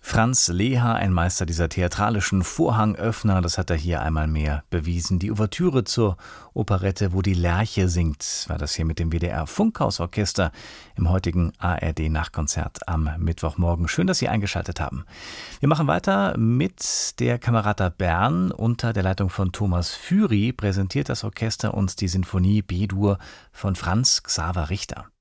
Franz Leha, ein Meister dieser theatralischen Vorhangöffner, das hat er hier einmal mehr bewiesen. Die Ouvertüre zur Operette Wo die Lerche singt, war das hier mit dem WDR Funkhausorchester im heutigen ARD-Nachkonzert am Mittwochmorgen. Schön, dass Sie eingeschaltet haben. Wir machen weiter mit der Camerata Bern. Unter der Leitung von Thomas Füri präsentiert das Orchester uns die Sinfonie B-Dur von Franz Xaver Richter.